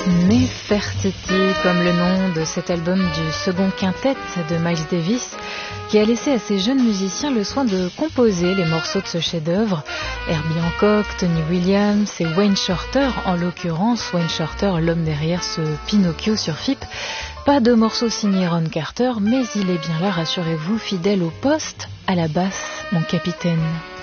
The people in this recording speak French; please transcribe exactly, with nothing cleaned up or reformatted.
Nefertiti, comme le nom de cet album du second quintet de Miles Davis, qui a laissé à ces jeunes musiciens le soin de composer les morceaux de ce chef-d'œuvre. Herbie Hancock, Tony Williams et Wayne Shorter, en l'occurrence Wayne Shorter, l'homme derrière ce Pinocchio sur F I P. Pas de morceau signé Ron Carter, mais il est bien là, rassurez-vous, fidèle au poste, à la basse, mon capitaine.